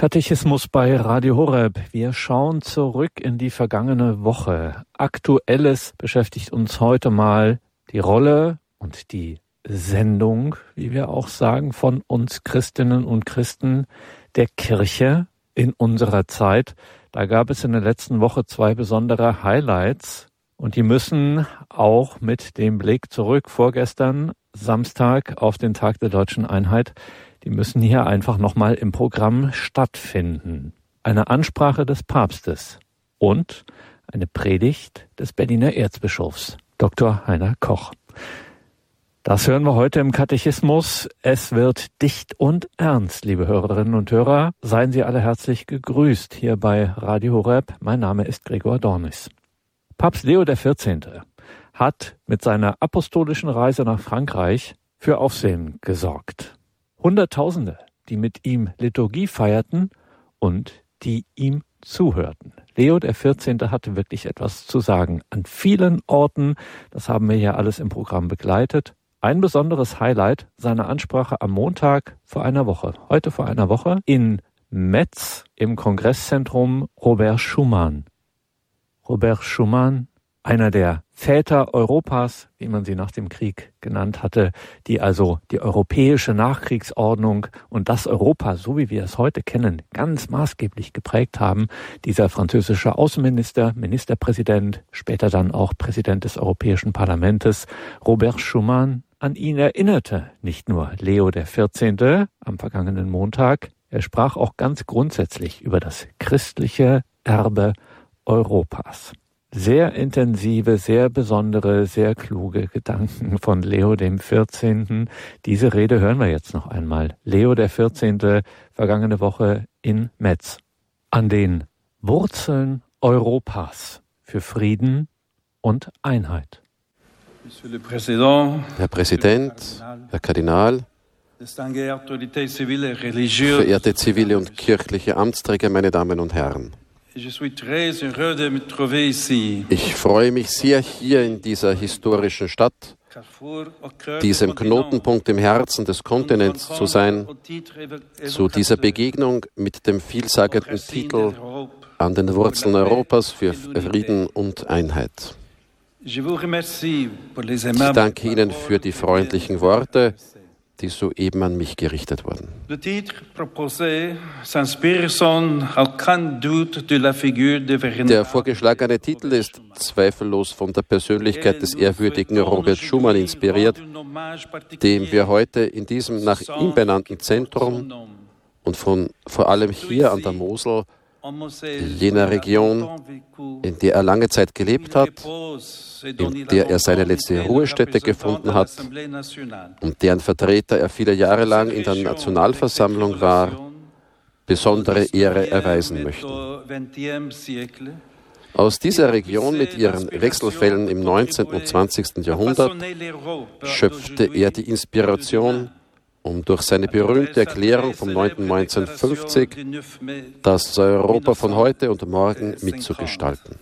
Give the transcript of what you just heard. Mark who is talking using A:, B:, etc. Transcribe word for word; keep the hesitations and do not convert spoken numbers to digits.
A: Katechismus bei Radio Horeb. Wir schauen zurück in die vergangene Woche. Aktuelles beschäftigt uns heute mal die Rolle und die Sendung, wie wir auch sagen, von uns Christinnen und Christen der Kirche in unserer Zeit. Da gab es in der letzten Woche zwei besondere Highlights und die müssen auch mit dem Blick zurück vorgestern Samstag auf den Tag der Deutschen Einheit, die müssen hier einfach nochmal im Programm stattfinden. Eine Ansprache des Papstes und eine Predigt des Berliner Erzbischofs, Doktor Heiner Koch. Das hören wir heute im Katechismus. Es wird dicht und ernst, liebe Hörerinnen und Hörer. Seien Sie alle herzlich gegrüßt hier bei Radio Horeb. Mein Name ist Gregor Dornis. Papst Leo der vierzehnte hat mit seiner apostolischen Reise nach Frankreich für Aufsehen gesorgt. Hunderttausende, die mit ihm Liturgie feierten und die ihm zuhörten. Leo der vierzehnte hatte wirklich etwas zu sagen. An vielen Orten, das haben wir ja alles im Programm begleitet. Ein besonderes Highlight seiner Ansprache am Montag vor einer Woche, heute vor einer Woche, in Metz im Kongresszentrum Robert Schuman. Robert Schuman, einer der Väter Europas, wie man sie nach dem Krieg genannt hatte, die also die europäische Nachkriegsordnung und das Europa, so wie wir es heute kennen, ganz maßgeblich geprägt haben. Dieser französische Außenminister, Ministerpräsident, später dann auch Präsident des Europäischen Parlaments, Robert Schuman, an ihn erinnerte nicht nur Leo der vierzehnte am vergangenen Montag, er sprach auch ganz grundsätzlich über das christliche Erbe Europas. Sehr intensive, sehr besondere, sehr kluge Gedanken von Leo dem vierzehnten. Diese Rede hören wir jetzt noch einmal. Leo der vierzehnte, vergangene Woche in Metz. An den Wurzeln Europas für Frieden und Einheit.
B: Herr Präsident, Herr Kardinal, verehrte zivile und kirchliche Amtsträger, meine Damen und Herren. Ich freue mich sehr, hier in dieser historischen Stadt, diesem Knotenpunkt im Herzen des Kontinents zu sein, zu dieser Begegnung mit dem vielsagenden Titel An den Wurzeln Europas für Frieden und Einheit. Ich danke Ihnen für die freundlichen Worte, die soeben an mich gerichtet wurden. Der vorgeschlagene Titel ist zweifellos von der Persönlichkeit des ehrwürdigen Robert Schuman inspiriert, dem wir heute in diesem nach ihm benannten Zentrum und von vor allem hier an der Mosel, jener Region, in der er lange Zeit gelebt hat, in der er seine letzte Ruhestätte gefunden hat und deren Vertreter er viele Jahre lang in der Nationalversammlung war, besondere Ehre erweisen möchten. Aus dieser Region mit ihren Wechselfällen im neunzehnten und zwanzigsten Jahrhundert schöpfte er die Inspiration, um durch seine berühmte Erklärung vom neunten Mai neunzehnhundertfünfzig das Europa von heute und morgen mitzugestalten.